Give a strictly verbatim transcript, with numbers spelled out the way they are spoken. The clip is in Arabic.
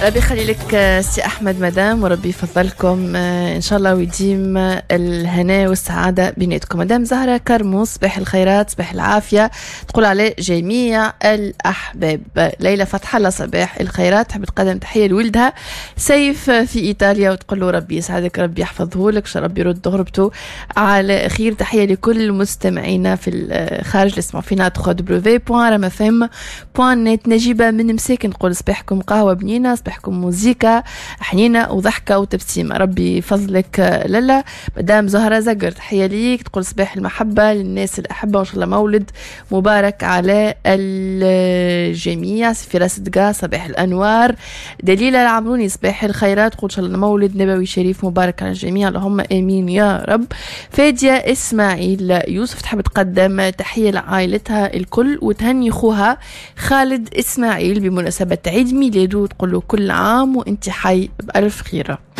ربي يخلي لك سي أحمد مدام، وربي يفضلكم إن شاء الله ويديم الهناء والسعادة بيناتكم. مدام زهرة كرمو، صباح الخيرات، صباح العافية، تقول عليه جميع الأحباب. ليلى فتح الله، صباح الخيرات، تحب تقدم تحية لولدها سيف في إيطاليا، وتقول له ربي يسعدك، ربي يحفظه لك، ربي يرد غربته على خير. تحية لكل مستمعينا في الخارج اللي يسمعوا فينا دبليو دبليو دبليو بوان رام اف ام بوان نت. نجيبة من مساكن نقول صباحكم قهوة بنينة، صباحكم موزيكا حنينة وضحكة وتبسيمة، ربي يفضلك لالا. مدام زهرة زقر، تحية ليك، تقول صباح المحبة للناس الأحبة، وإن شاء الله مولد مبارك على الجميع. فراس دقا، صباح الأنوار. دليلة العمروني، صباح الخيرات، تقول إن شاء الله مولد نبوي شريف مبارك على الجميع، اللهم آمين يا رب. فادية إسماعيل يوسف تحب تقدم تحية لعائلتها الكل، وتهني خوها خالد إسماعيل بمناسبة عيد ميلاده، وتقول له كل عام وانت حي بألف خيرة.